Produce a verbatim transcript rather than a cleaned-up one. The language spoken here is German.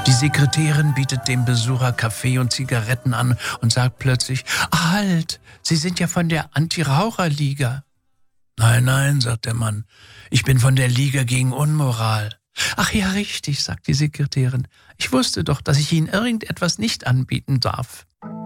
Die Sekretärin bietet dem Besucher Kaffee und Zigaretten an und sagt plötzlich: Halt, Sie sind ja von der Anti-Raucher-Liga. Nein, nein, sagt der Mann, ich bin von der Liga gegen Unmoral. Ach ja, richtig, sagt die Sekretärin. Ich wusste doch, dass ich Ihnen irgendetwas nicht anbieten darf.